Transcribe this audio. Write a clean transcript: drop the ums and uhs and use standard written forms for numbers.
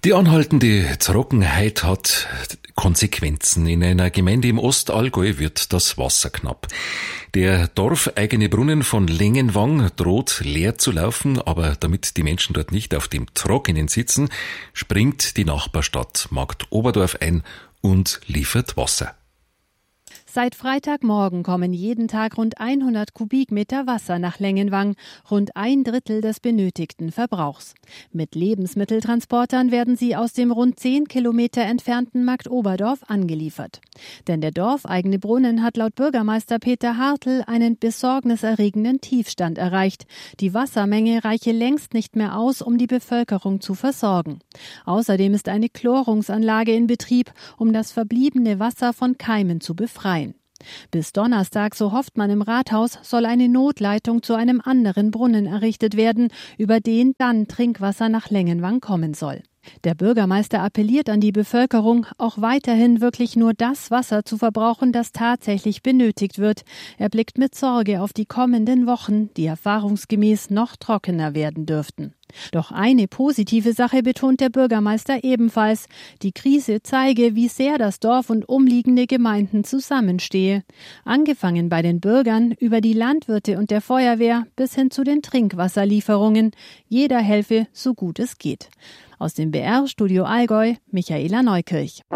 Die anhaltende Trockenheit hat Konsequenzen. In einer Gemeinde im Ostallgäu wird das Wasser knapp. Der dorfeigene Brunnen von Lengenwang droht leer zu laufen, aber damit die Menschen dort nicht auf dem Trockenen sitzen, springt die Nachbarstadt Markt Oberdorf ein und liefert Wasser. Seit Freitagmorgen kommen jeden Tag rund 100 Kubikmeter Wasser nach Lengenwang, rund 1/3 des benötigten Verbrauchs. Mit Lebensmitteltransportern werden sie aus dem rund 10 Kilometer entfernten Markt Oberdorf angeliefert. Denn der dorfeigene Brunnen hat laut Bürgermeister Peter Hartl einen besorgniserregenden Tiefstand erreicht. Die Wassermenge reiche längst nicht mehr aus, um die Bevölkerung zu versorgen. Außerdem ist eine Chlorungsanlage in Betrieb, um das verbliebene Wasser von Keimen zu befreien. Bis Donnerstag, so hofft man im Rathaus, soll eine Notleitung zu einem anderen Brunnen errichtet werden, über den dann Trinkwasser nach Lengenwang kommen soll. Der Bürgermeister appelliert an die Bevölkerung, auch weiterhin wirklich nur das Wasser zu verbrauchen, das tatsächlich benötigt wird. Er blickt mit Sorge auf die kommenden Wochen, die erfahrungsgemäß noch trockener werden dürften. Doch eine positive Sache betont der Bürgermeister ebenfalls. Die Krise zeige, wie sehr das Dorf und umliegende Gemeinden zusammenstehe. Angefangen bei den Bürgern, über die Landwirte und der Feuerwehr bis hin zu den Trinkwasserlieferungen. Jeder helfe, so gut es geht. Aus dem BR-Studio Allgäu, Michaela Neukirch.